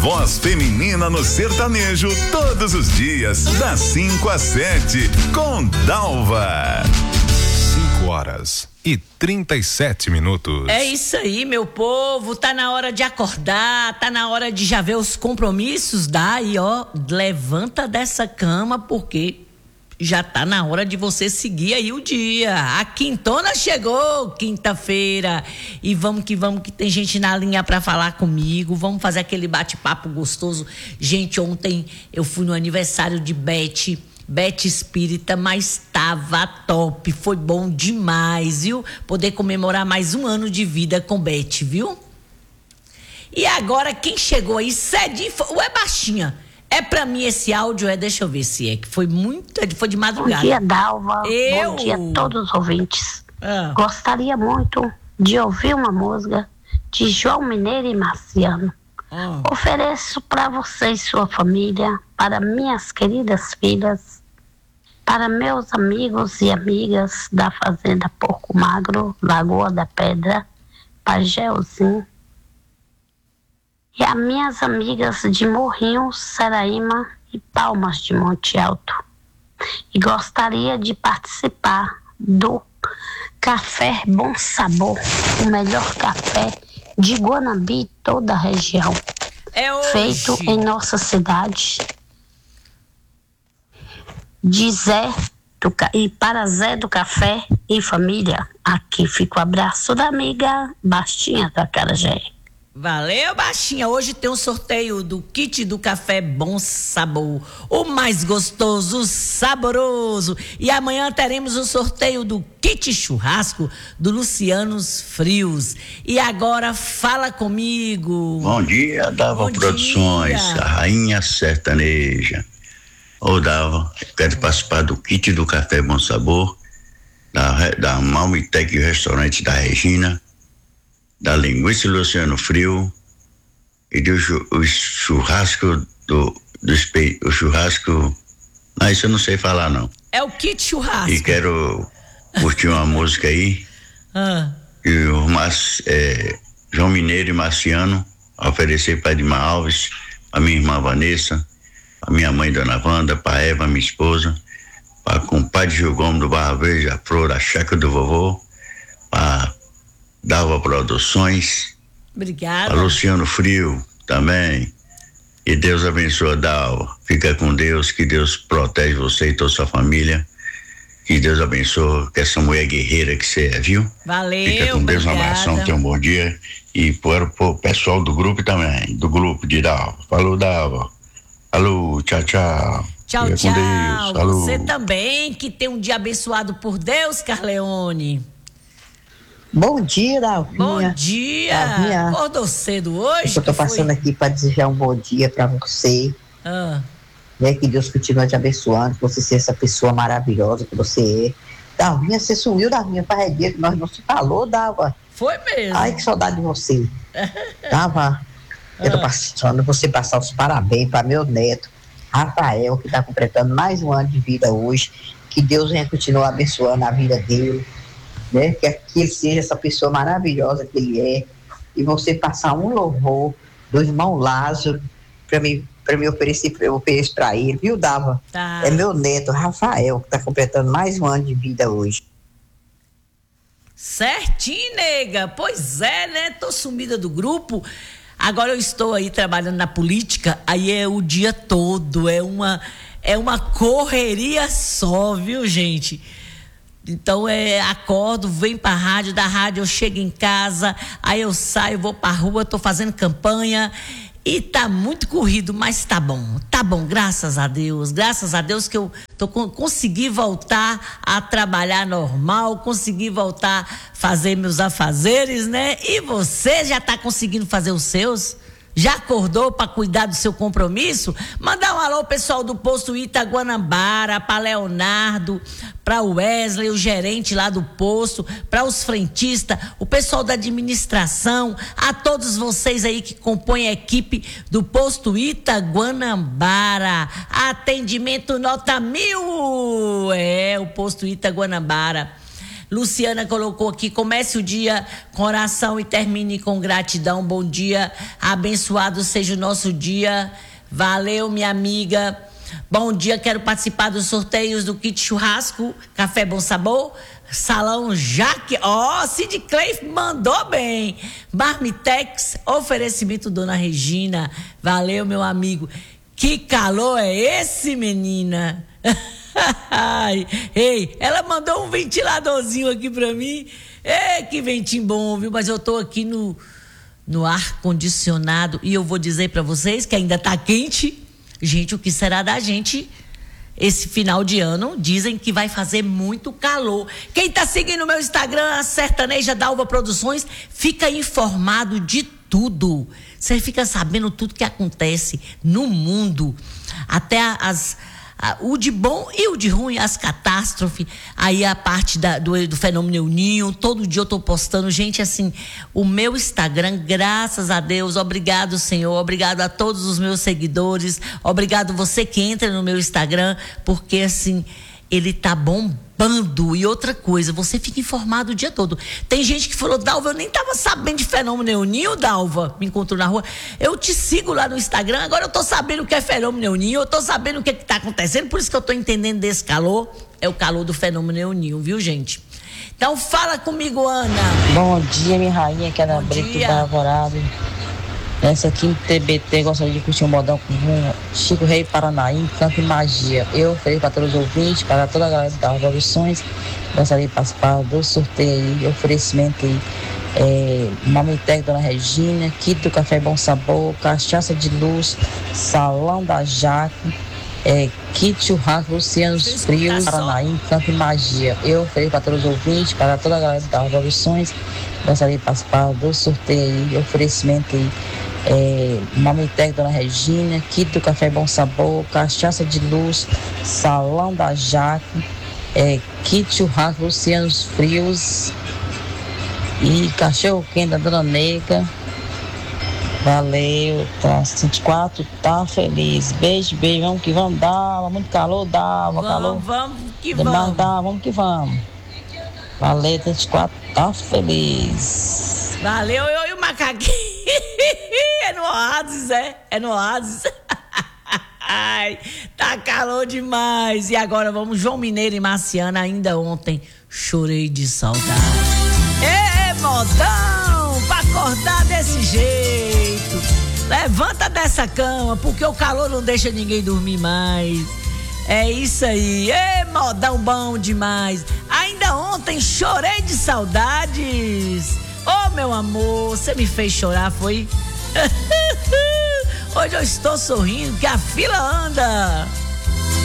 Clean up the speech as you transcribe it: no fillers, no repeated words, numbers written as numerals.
voz feminina no sertanejo, todos os dias, das 5 às 7, com Dalva. 5h37. É isso aí, meu povo, tá na hora de acordar, tá na hora de já ver os compromissos, daí ó, levanta dessa cama, porque já tá na hora de você seguir aí o dia. A quintona chegou, quinta-feira, e vamos que tem gente na linha pra falar comigo, vamos fazer aquele bate-papo gostoso. Gente, ontem eu fui no aniversário de Beth Espírita, mas tava top, foi bom demais, viu? Poder comemorar mais um ano de vida com Beth, viu? E agora quem chegou aí cedinho, ué, baixinha, é pra mim esse áudio, deixa eu ver se é, que foi de madrugada. Bom dia, Dalva, bom dia a todos os ouvintes. Gostaria muito de ouvir uma música de João Mineiro e Marciano. Ofereço para você e sua família, para minhas queridas filhas, para meus amigos e amigas da Fazenda Porco Magro, Lagoa da Pedra, Pajelzinho, e as minhas amigas de Morrinho, Saraíma e Palmas de Monte Alto. E gostaria de participar do Café Bom Sabor, o melhor café de Guanabi, toda a região. Feito em nossa cidade. De e para Zé do Café e família, aqui fica o abraço da amiga Bastinha da Acarajé. Valeu, baixinha. Hoje tem um sorteio do kit do Café Bom Sabor, o mais gostoso, saboroso. E amanhã teremos o sorteio do kit churrasco do Lucianos Frios. E agora fala comigo. Bom dia, Dalva Produções, a rainha sertaneja. Ô, Dalva, quero participar do kit do Café Bom Sabor, da Malmitec Restaurante da Regina, da linguiça Luciano Frio e do churrasco o churrasco, isso eu não sei falar não. É o kit churrasco. E quero curtir uma música aí. E o João Mineiro e Marciano, oferecer para Edmar Alves, a minha irmã Vanessa, a minha mãe Dona Wanda, para Eva, minha esposa, para compadre Gil Gomes do Barra Verde, a Flor, a chácara do vovô, para Dalva Produções. Obrigada. A Luciano Frio também. E Deus abençoe a Dalva. Fica com Deus, que Deus protege você e toda a sua família. Que Deus abençoe, que essa mulher guerreira que você é, viu? Valeu, fica com Deus, obrigada. Um abração, tenha um bom dia. E para o pessoal do grupo também, do grupo de Dalva. Falou, Dalva. Alô, tchau, tchau. Tchau, fica tchau. Com Deus. Alô. Você também, que tem um dia abençoado por Deus, Carleone. Bom dia, Dalvinha. Bom dia. Acordou cedo hoje? Eu tô passando aqui para desejar um bom dia para você. Que Deus continue te abençoando, que você seja essa pessoa maravilhosa que você é. Dalvinha, você sumiu, Dalvinha, para dia que nós não se falou, Dalva. Foi mesmo. Ai, que saudade de você. Dalva, eu tô passando você passar os parabéns para meu neto, Rafael, que está completando mais um ano de vida hoje. Que Deus venha continuar abençoando a vida dele. Né? Que ele seja essa pessoa maravilhosa que ele é, e você passar um louvor do irmão Lázaro para me oferecer para ele, viu, Dalva? Tá. É meu neto Rafael, que está completando mais um ano de vida hoje. Certinho, nega. Pois é, né? Tô sumida do grupo. Agora eu estou aí trabalhando na política, aí é o dia todo, é uma correria só, viu, gente? Então acordo, venho pra rádio, da rádio eu chego em casa, aí eu saio, vou pra rua, tô fazendo campanha e tá muito corrido, mas tá bom, graças a Deus que eu consegui voltar a trabalhar normal, consegui voltar a fazer meus afazeres, né? E você já tá conseguindo fazer os seus? Já acordou para cuidar do seu compromisso? Mandar um alô ao pessoal do posto Itaguanambara, para Leonardo, para o Wesley, o gerente lá do posto, para os frentistas, o pessoal da administração, a todos vocês aí que compõem a equipe do posto Itaguanambara. Atendimento nota 1000. O posto Itaguanambara. Luciana colocou aqui, comece o dia com oração e termine com gratidão. Bom dia, abençoado seja o nosso dia. Valeu, minha amiga. Bom dia, quero participar dos sorteios do kit churrasco, Café Bom Sabor, Salão Jaque. Cid Clay mandou bem. Marmitex, oferecimento Dona Regina. Valeu, meu amigo. Que calor é esse, menina? Ei, ela mandou um ventiladorzinho aqui pra mim. Que ventinho bom, viu? Mas eu tô aqui no ar-condicionado e eu vou dizer pra vocês que ainda tá quente. Gente, o que será da gente esse final de ano? Dizem que vai fazer muito calor. Quem tá seguindo o meu Instagram, a Sertaneja Dalva Produções, fica informado de tudo. Você fica sabendo tudo que acontece no mundo. Até o de bom e o de ruim, as catástrofes, aí a parte do fenômeno El Niño. Todo dia eu tô postando, gente, assim, o meu Instagram, graças a Deus, obrigado, Senhor, obrigado a todos os meus seguidores, obrigado você que entra no meu Instagram, porque assim, ele tá bombando. E outra coisa, você fica informado o dia todo. Tem gente que falou, Dalva, eu nem tava sabendo de fenômeno El Niño, Dalva, me encontrou na rua. Eu te sigo lá no Instagram, agora eu tô sabendo o que é fenômeno El Niño, eu tô sabendo o que tá acontecendo, por isso que eu tô entendendo desse calor. É o calor do fenômeno El Niño, viu, gente? Então fala comigo, Ana. Bom dia, minha rainha, que é da Brito do Bairro Alvorada. Essa aqui no TBT, gostaria de curtir um modão com Chico Rei Paranaí, Canto e Magia. Eu ofereço para todos os ouvintes, para toda a galera das Revoluções. Gostaria de participar do sorteio aí, oferecimento aí. Marmitex Dona Regina, kit do Café Bom Sabor, Cachaça de Luz, Salão da Jaque, kit churrasco Luciano Frios, Paranaí, Canto e Magia. Eu ofereço para todos os ouvintes, para toda a galera das Revoluções. Gostaria de participar do sorteio aí, oferecimento aí. Marmitex Dona Regina, kit do Café Bom Sabor, Cachaça de Luz, Salão da Jaque, kit churrasco Luciano Frios e cachorro quente da Dona Negra. Valeu, tá 24, tá feliz. Beijo, vamos que vamos, dá muito calor, calor. Vamos que vamos. Vamos que vamos. Valeu, 24, tá feliz. Valeu, eu e o macaquinho. É no Oasis, é no Oasis. Ai, tá calor demais. E agora vamos, João Mineiro e Marciana. Ainda ontem chorei de saudade. Modão, pra acordar desse jeito. Levanta dessa cama, porque o calor não deixa ninguém dormir mais. É isso aí, modão bom demais. Ainda ontem chorei de saudades. Meu amor, você me fez chorar, foi? Hoje eu estou sorrindo que a fila anda.